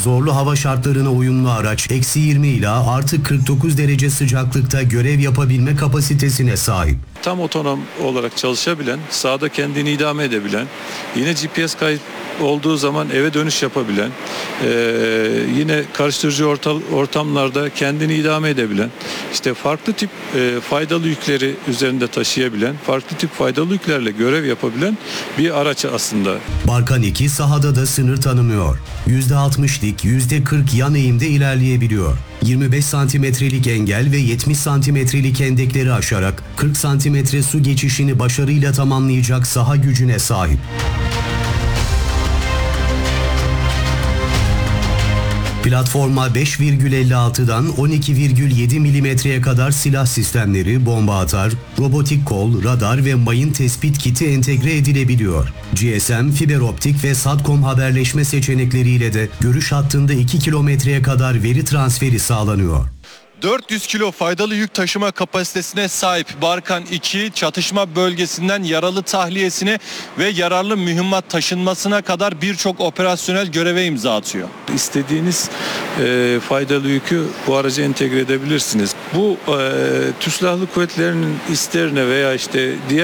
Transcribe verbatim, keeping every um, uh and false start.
zorlu hava şartlarına uyumlu araç eksi yirmi ila artı kırk dokuz derece sıcaklıkta görev yapabilme kapasitesine sahip. Tam otonom olarak çalışabilen, sahada kendini idame edebilen, yine G P S kayıt olduğu zaman eve dönüş yapabilen, e, yine karıştırıcı ortamlarda kendini idame edebilen, işte farklı tip e, faydalı yükleri üzerinde taşıyabilen, farklı tip faydalı yüklerle görev yapabilen bir araç aslında. Barkan iki sahada da sınır tanımıyor. yüzde altmış dik, yüzde kırk yan eğimde ilerleyebiliyor. yirmi beş santimetrelik engel ve yetmiş santimetrelik endekleri aşarak kırk santimetre su geçişini başarıyla tamamlayacak saha gücüne sahip. Platforma beş virgül elli altıdan on iki virgül yedi milimetreye kadar silah sistemleri, bomba atar, robotik kol, radar ve mayın tespit kiti entegre edilebiliyor. G S M, fiber optik ve SATCOM haberleşme seçenekleriyle de görüş hattında iki kilometreye kadar veri transferi sağlanıyor. dört yüz kilo faydalı yük taşıma kapasitesine sahip Barkan iki, çatışma bölgesinden yaralı tahliyesine ve yararlı mühimmat taşınmasına kadar birçok operasyonel göreve imza atıyor. İstediğiniz e, faydalı yükü bu araca entegre edebilirsiniz. Bu e, Türk Silahlı Kuvvetleri'nin isterine veya işte diğer